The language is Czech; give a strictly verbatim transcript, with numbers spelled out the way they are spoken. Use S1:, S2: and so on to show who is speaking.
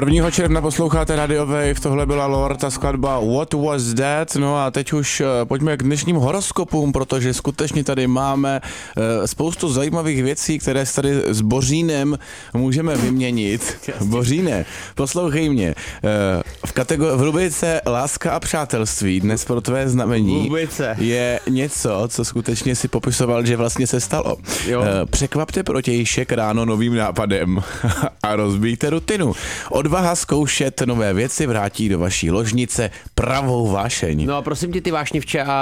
S1: prvního června posloucháte Radio Wave, tohle byla Lord a skladba What Was That, no a teď už pojďme k dnešním horoskopům, protože skutečně tady máme spoustu zajímavých věcí, které se tady s Bořínem můžeme vyměnit. Boříne, poslouchej mě, v, kategor- v rubrice Láska a přátelství dnes pro tvé znamení je něco, co skutečně si popisoval, že vlastně se stalo. Jo. Překvapte protějšek ráno novým nápadem a rozbijte rutinu. Odvaha zkoušet nové věci vrátí do vaší ložnice pravou vášeň.
S2: No a prosím tě, ty vášnivče, a